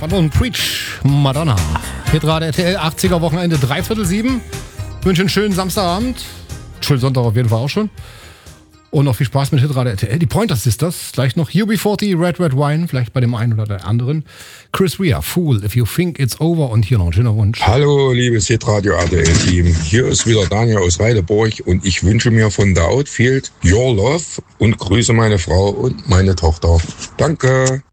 Zappa und Preach, Madonna. Hitrate RTL, 80er Wochenende, 6:45. Wünsche einen schönen Samstagabend. Schönen Sonntag auf jeden Fall auch schon. Und noch viel Spaß mit Hitrate RTL. Die Pointer Sisters, gleich noch UB40, Red Red Wine, vielleicht bei dem einen oder der anderen. Chris Rea, Fool, If You Think It's Over. Und hier noch ein schöner Wunsch. Hallo, liebes Hitradio RTL-Team. Hier ist wieder Daniel aus Weideburg und ich wünsche mir von The Outfield Your Love und grüße meine Frau und meine Tochter. Danke.